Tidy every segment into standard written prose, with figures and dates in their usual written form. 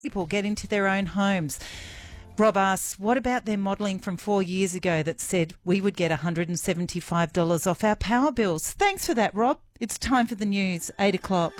people get into their own homes. Rob asks, what about their modelling from 4 years ago that said we would get $175 off our power bills? Thanks for that, Rob. It's time for the news, 8 o'clock.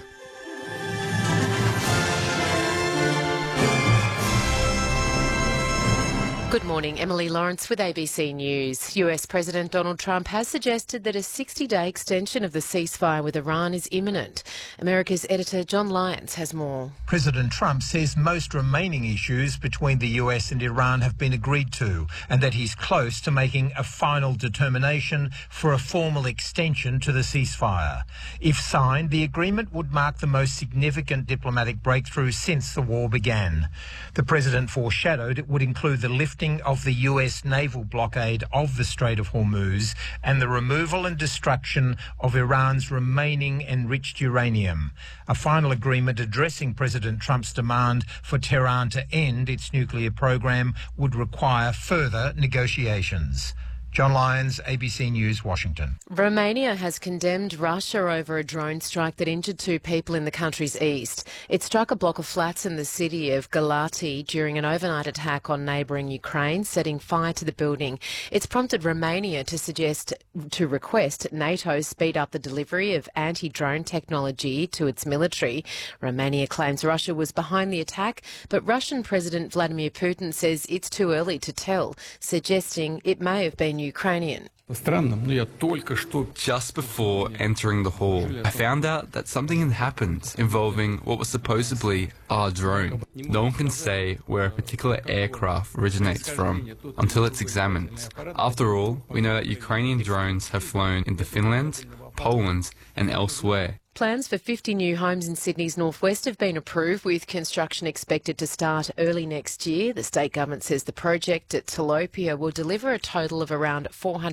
Good morning, Emily Lawrence with ABC News. US President Donald Trump has suggested that a 60-day extension of the ceasefire with Iran is imminent. America's editor John Lyons has more. President Trump says most remaining issues between the US and Iran have been agreed to and that he's close to making a final determination for a formal extension to the ceasefire. If signed, the agreement would mark the most significant diplomatic breakthrough since the war began. The president foreshadowed it would include the lifting of the US naval blockade of the Strait of Hormuz and the removal and destruction of Iran's remaining enriched uranium. A final agreement addressing President Trump's demand for Tehran to end its nuclear program would require further negotiations. John Lyons, ABC News, Washington. Romania has condemned Russia over a drone strike that injured 2 people in the country's east. It struck a block of flats in the city of Galati during an overnight attack on neighbouring Ukraine, setting fire to the building. It's prompted Romania to request NATO speed up the delivery of anti-drone technology to its military. Romania claims Russia was behind the attack, but Russian President Vladimir Putin says it's too early to tell, suggesting it may have been Ukrainian. Just before entering the hall, I found out that something had happened involving what was supposedly our drone. No one can say where a particular aircraft originates from until it's examined. After all, we know that Ukrainian drones have flown into Finland, Poland and elsewhere. Plans for 50 new homes in Sydney's northwest have been approved, with construction expected to start early next year. The state government says the project at Telopia will deliver a total of around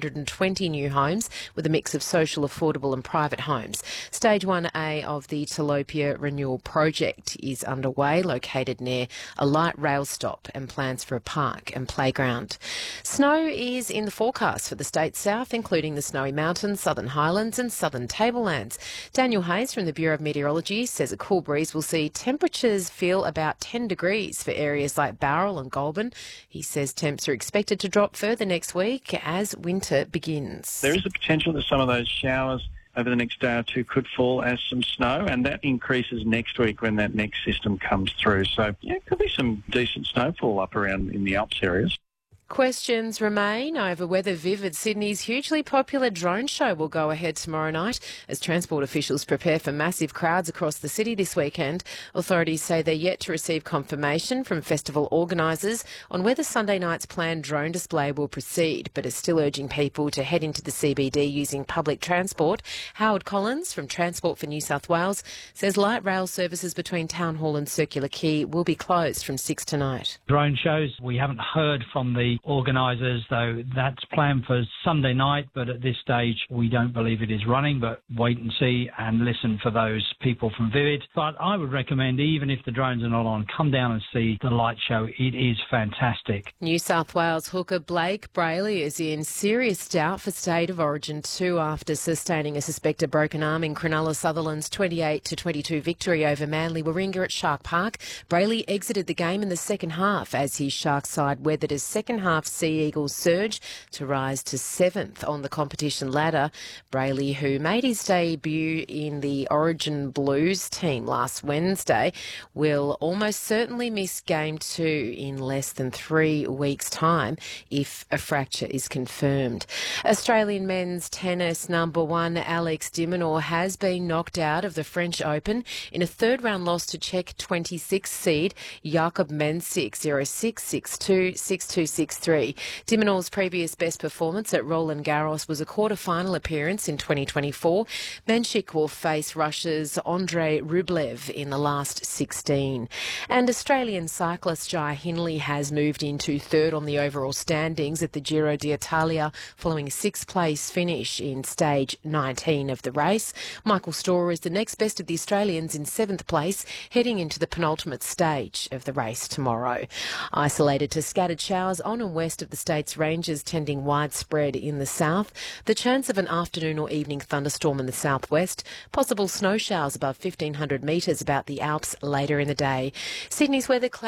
420 new homes, with a mix of social, affordable and private homes. Stage 1A of the Telopia Renewal Project is underway, located near a light rail stop, and plans for a park and playground. Snow is in the forecast for the state's south, including the Snowy Mountains, Southern Highlands and Southern Tablelands. Daniel Hayes from the Bureau of Meteorology says a cool breeze will see temperatures feel about 10 degrees for areas like Bowral and Goulburn. He says temps are expected to drop further next week as winter begins. There is a potential that some of those showers over the next day or two could fall as some snow, and that increases next week when that next system comes through. So, yeah, could be some decent snowfall up around in the Alps areas. Questions remain over whether Vivid Sydney's hugely popular drone show will go ahead tomorrow night as transport officials prepare for massive crowds across the city this weekend. Authorities say they're yet to receive confirmation from festival organisers on whether Sunday night's planned drone display will proceed, but are still urging people to head into the CBD using public transport. Howard Collins from Transport for New South Wales says light rail services between Town Hall and Circular Quay will be closed from 6 tonight. Drone shows, we haven't heard from the organisers, though that's planned for Sunday night, but at this stage we don't believe it is running, but wait and see and listen for those people from Vivid. But I would recommend, even if the drones are not on, come down and see the light show. It is fantastic. New South Wales hooker Blake Brayley is in serious doubt for State of Origin 2 after sustaining a suspected broken arm in Cronulla Sutherland's 28-22 victory over Manly Warringah at Shark Park. Brayley exited the game in the second half as his Shark side weathered a second half Sea Eagles surge to rise to 7th on the competition ladder. Brayley, who made his debut in the Origin Blues team last Wednesday, will almost certainly miss Game 2 in less than 3 weeks' time if a fracture is confirmed. Australian men's tennis number 1 Alex de Minaur has been knocked out of the French Open in a third-round loss to Czech 26th seed Jakub Mensik 0-6, 6-2, 6-2, 6-3. De Minaur's previous best performance at Roland Garros was a quarter-final appearance in 2024. Mensik will face Russia's Andrei Rublev in the last 16. And Australian cyclist Jai Hindley has moved into third on the overall standings at the Giro d'Italia following a 6th-place finish in stage 19 of the race. Michael Storer is the next best of the Australians in 7th place, heading into the penultimate stage of the race tomorrow. Isolated to scattered showers on a and west of the state's ranges tending widespread in the south. The chance of an afternoon or evening thunderstorm in the southwest. Possible snow showers above 1,500 metres about the Alps later in the day. Sydney's weather cloudy.